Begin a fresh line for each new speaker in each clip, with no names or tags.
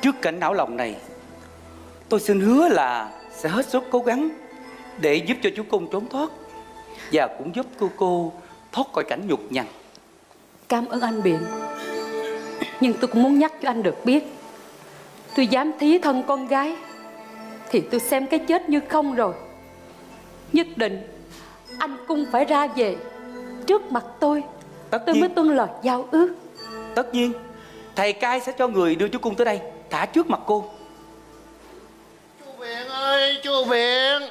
Trước cảnh não lòng này, tôi xin hứa là sẽ hết sức cố gắng để giúp cho chú Cung trốn thoát, và cũng giúp cô thoát khỏi cảnh nhục nhằn.
Cảm ơn anh Biện. Nhưng tôi cũng muốn nhắc cho anh được biết, tôi dám thí thân con gái thì tôi xem cái chết như không rồi. Nhất định anh Cung phải ra về trước mặt tôi mới tuân lời giao ước.
Tất nhiên, thầy cai sẽ cho người đưa chú Cung tới đây, thả trước mặt cô.
Chú Biện ơi, chú Biện.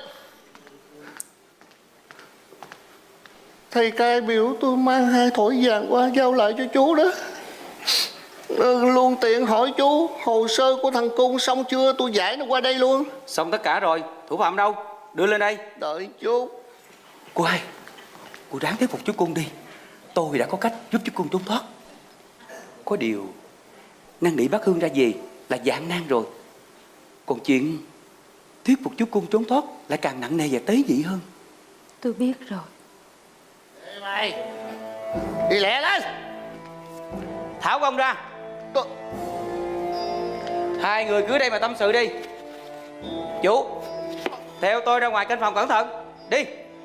Thầy cai biểu tôi mang 2 thỏi vàng qua giao lại cho chú đó. Luôn tiện hỏi chú, hồ sơ của thằng Cung xong chưa, tôi giải nó qua đây luôn.
Xong tất cả rồi, thủ phạm đâu? Đưa lên đây.
Đợi chú.
Cô hai, cô ráng thuyết phục chú Cung đi. Tôi đã có cách giúp chú Cung trốn thoát. Có điều năn nỉ bác Hương ra về là gian nan rồi, còn chuyện thuyết phục chú Cung trốn thoát lại càng nặng nề và tế nhị hơn.
Tôi biết rồi.
Ê mày, đi lẹ lên.
Thảo ông ra. Hai người cứ đây mà tâm sự đi. Chú, theo tôi ra ngoài canh phòng cẩn thận. Đi.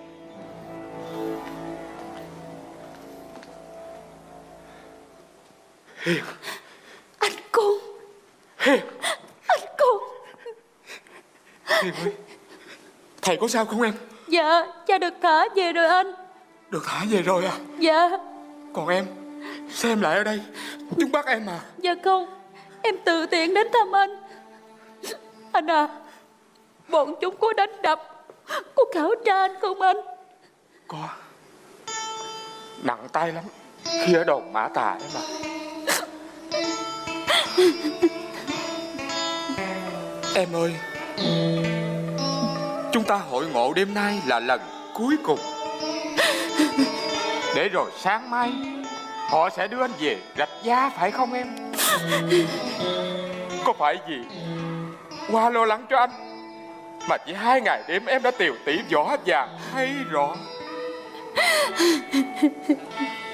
Hiền.
Anh Cung.
Hiền.
Anh Cung.
Hiền ơi, thầy có sao không em?
Dạ, cha được thả về rồi anh.
Được thả về rồi à?
Dạ.
Còn em, sao em lại ở đây? Chúng bắt em mà.
Dạ không, em tự tiện đến thăm anh. Anh à, bọn chúng có đánh đập, có khảo tra anh không anh?
Có. Nặng tay lắm khi ở đồn Mã Tà em à. Em ơi, chúng ta hội ngộ đêm nay là lần cuối cùng. Để rồi sáng mai họ sẽ đưa anh về Rạch Giá phải không em? Có phải gì qua lo lắng cho anh mà chỉ 2 ngày đêm em đã tiều tỉ võ vàng hay rõ?